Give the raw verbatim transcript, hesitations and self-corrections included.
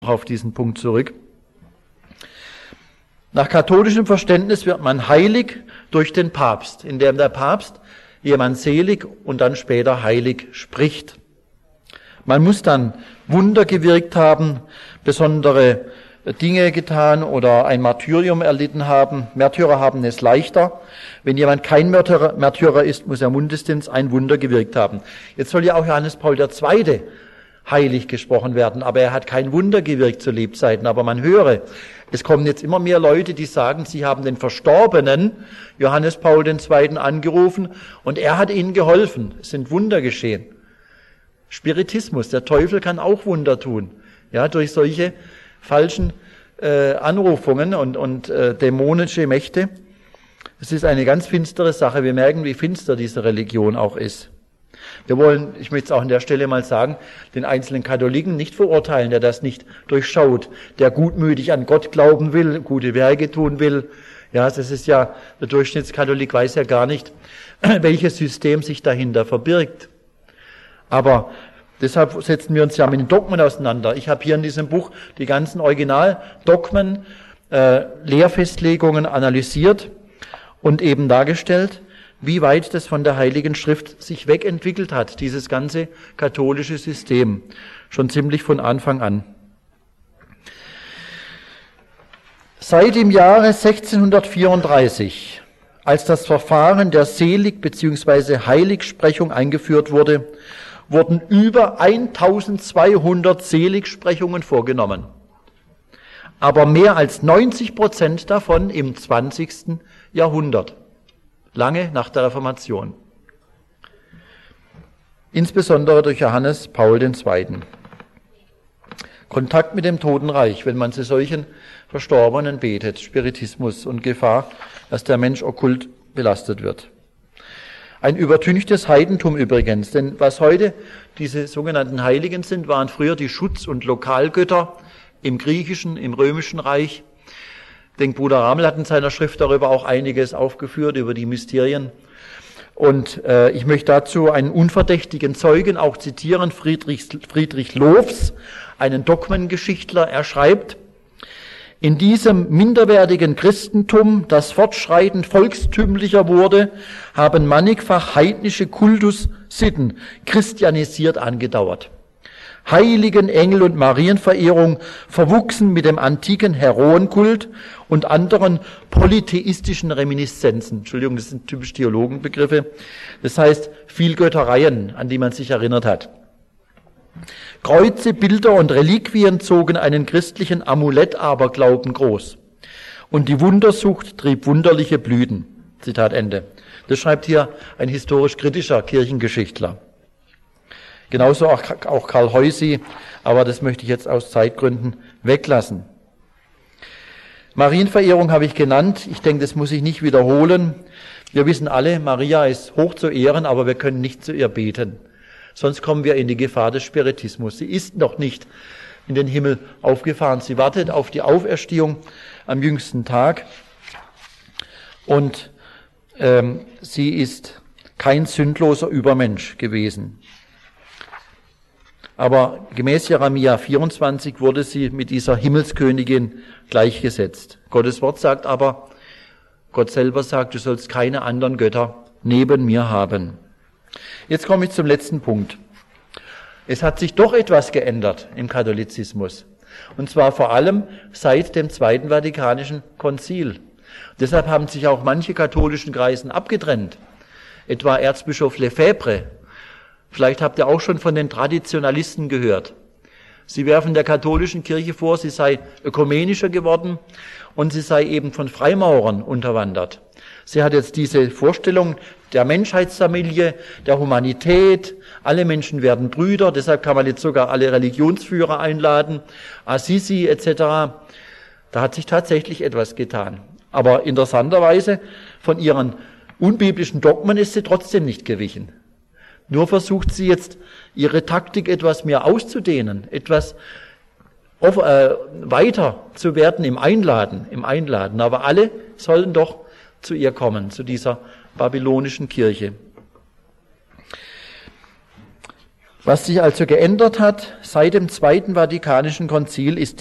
auf diesen Punkt zurück. Nach katholischem Verständnis wird man heilig durch den Papst, indem der Papst jemand selig und dann später heilig spricht. Man muss dann Wunder gewirkt haben, besondere Dinge getan oder ein Martyrium erlitten haben. Märtyrer haben es leichter. Wenn jemand kein Märtyrer, Märtyrer ist, muss er mindestens ein Wunder gewirkt haben. Jetzt soll ja auch Johannes Paul der Zweite heilig gesprochen werden, aber er hat kein Wunder gewirkt zu Lebzeiten. Aber man höre, es kommen jetzt immer mehr Leute, die sagen, sie haben den Verstorbenen Johannes Paul der Zweite angerufen und er hat ihnen geholfen. Es sind Wunder geschehen. Spiritismus, der Teufel kann auch Wunder tun, ja, durch solche falschen äh, Anrufungen und, und äh, dämonische Mächte. Es ist eine ganz finstere Sache. Wir merken, wie finster diese Religion auch ist. Wir wollen, ich möchte es auch an der Stelle mal sagen, den einzelnen Katholiken nicht verurteilen, der das nicht durchschaut, der gutmütig an Gott glauben will, gute Werke tun will. Ja, das ist ja, der Durchschnittskatholik weiß ja gar nicht, welches System sich dahinter verbirgt. Aber deshalb setzen wir uns ja mit den Dogmen auseinander. Ich habe hier in diesem Buch die ganzen Originaldogmen, äh, Lehrfestlegungen analysiert und eben dargestellt, wie weit das von der Heiligen Schrift sich wegentwickelt hat, dieses ganze katholische System, schon ziemlich von Anfang an. Seit dem Jahre sechzehnhundertvierunddreißig, als das Verfahren der Selig- bzw. Heiligsprechung eingeführt wurde, wurden über eintausendzweihundert Seligsprechungen vorgenommen. Aber mehr als neunzig Prozent davon im zwanzigsten Jahrhundert. Lange nach der Reformation. Insbesondere durch Johannes Paul der Zweite. Kontakt mit dem Totenreich, wenn man zu solchen Verstorbenen betet, Spiritismus und Gefahr, dass der Mensch okkult belastet wird. Ein übertünchtes Heidentum übrigens, denn was heute diese sogenannten Heiligen sind, waren früher die Schutz- und Lokalgötter im Griechischen, im Römischen Reich. Ich denke, Bruder Ramel hat in seiner Schrift darüber auch einiges aufgeführt, über die Mysterien. Und äh, ich möchte dazu einen unverdächtigen Zeugen auch zitieren, Friedrich, Friedrich Lohfs, einen Dogmengeschichtler. Er schreibt: In diesem minderwertigen Christentum, das fortschreitend volkstümlicher wurde, haben mannigfach heidnische Kultussitten christianisiert angedauert. Heiligen Engel- und Marienverehrung verwuchsen mit dem antiken Heroenkult und anderen polytheistischen Reminiszenzen. Entschuldigung, das sind typisch Theologenbegriffe. Das heißt, Vielgöttereien, an die man sich erinnert hat. Kreuze, Bilder und Reliquien zogen einen christlichen Amulett-Aberglauben groß. Und die Wundersucht trieb wunderliche Blüten. Zitat Ende. Das schreibt hier ein historisch kritischer Kirchengeschichtler. Genauso auch, auch Karl Heusi, aber das möchte ich jetzt aus Zeitgründen weglassen. Marienverehrung habe ich genannt. Ich denke, das muss ich nicht wiederholen. Wir wissen alle, Maria ist hoch zu ehren, aber wir können nicht zu ihr beten. Sonst kommen wir in die Gefahr des Spiritismus. Sie ist noch nicht in den Himmel aufgefahren. Sie wartet auf die Auferstehung am jüngsten Tag. Und ähm, sie ist kein sündloser Übermensch gewesen. Aber gemäß Jeremia vierundzwanzig wurde sie mit dieser Himmelskönigin gleichgesetzt. Gottes Wort sagt aber, Gott selber sagt, du sollst keine anderen Götter neben mir haben. Jetzt komme ich zum letzten Punkt. Es hat sich doch etwas geändert im Katholizismus. Und zwar vor allem seit dem Zweiten Vatikanischen Konzil. Deshalb haben sich auch manche katholischen Kreisen abgetrennt. Etwa Erzbischof Lefebvre. Vielleicht habt ihr auch schon von den Traditionalisten gehört. Sie werfen der katholischen Kirche vor, sie sei ökumenischer geworden und sie sei eben von Freimaurern unterwandert. Sie hat jetzt diese Vorstellung der Menschheitsfamilie, der Humanität, alle Menschen werden Brüder, deshalb kann man jetzt sogar alle Religionsführer einladen, Assisi et cetera. Da hat sich tatsächlich etwas getan. Aber interessanterweise, von ihren unbiblischen Dogmen ist sie trotzdem nicht gewichen. Nur versucht sie jetzt, ihre Taktik etwas mehr auszudehnen, etwas auf, äh, weiter zu werden im Einladen, im Einladen. Aber alle sollen doch zu ihr kommen, zu dieser babylonischen Kirche. Was sich also geändert hat seit dem Zweiten Vatikanischen Konzil ist